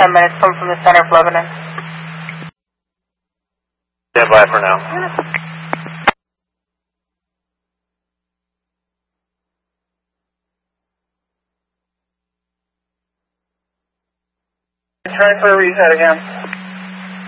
10 minutes from the center of Lebanon. Stand by for now. Try for a reset again.